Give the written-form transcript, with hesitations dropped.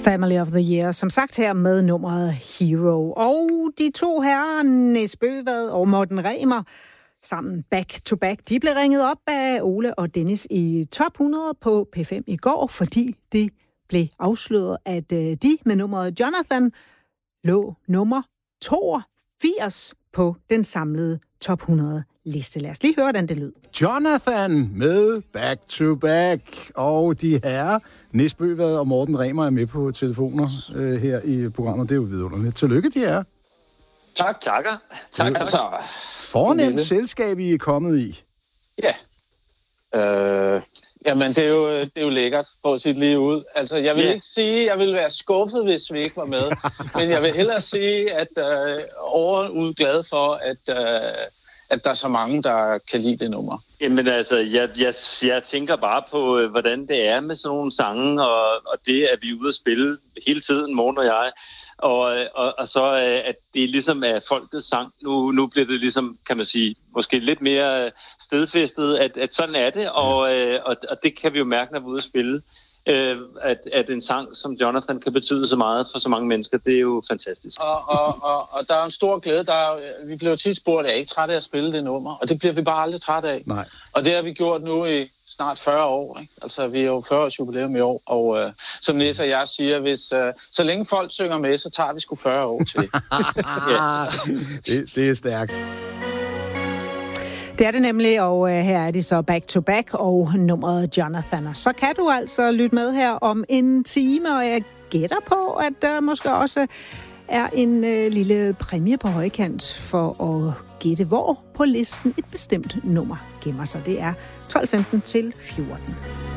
Family of the Year, som sagt her med nummeret Hero. Og de to herrer, Nis Bøgvad og Morten Remer, sammen back to back, de blev ringet op af Ole og Dennis i Top 100 på P5 i går, fordi det blev afsløret, at de med nummeret Jonathan lå nummer 82 på den samlede Top 100 liste. Lad os lige høre, hvordan det lød. Jonathan med Back to Back, og de herrer Nis Bøgvad og Morten Remer er med på telefoner her i programmet. Det er jo vidunderligt. Tillykke, de her. Tak. Tak. Fornemt selskab, I er kommet i. Ja. Jamen, det er jo lækkert på sit lige ud. Altså, jeg vil ikke sige, at jeg ville være skuffet, hvis vi ikke var med. Men jeg vil hellere sige, at overud glad for, at der er så mange, der kan lide det nummer. Jamen altså, jeg tænker bare på, hvordan det er med sådan nogle sange, og det, at vi er ude at spille hele tiden, Morten og jeg. Og så, at det ligesom er folkets sang. Nu bliver det ligesom, kan man sige, måske lidt mere stedfæstet, at sådan er det, og det kan vi jo mærke, når vi er ude at spille. At en sang som Jonathan kan betyde så meget for så mange mennesker, det er jo fantastisk. Og der er en stor glæde. Vi bliver tit spurgt, er I ikke trætte af at spille det nummer? Og det bliver vi bare aldrig trætte af. Nej. Og det har vi gjort nu i snart 40 år. Ikke? Altså, vi er jo 40 års jubilæum i år, og som Nis og jeg siger, så længe folk synger med, så tager vi sgu 40 år til. Det er stærkt. Det er det nemlig, og her er de så back to back og nummeret Jonathan. Så kan du altså lytte med her om en time, og jeg gætter på, at der måske også er en lille præmie på højkant for at gætte, hvor på listen et bestemt nummer gemmer sig. Det er 12:15 til 14.